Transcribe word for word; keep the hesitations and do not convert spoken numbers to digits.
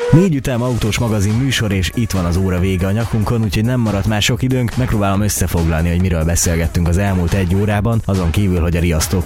Négy Ütem autós magazin műsor, és itt van az óra vége a nyakunkon, úgyhogy nem maradt már sok időnk, megpróbálom összefoglalni, hogy miről beszélgettünk az elmúlt egy órában, azon kívül, hogy a riasztók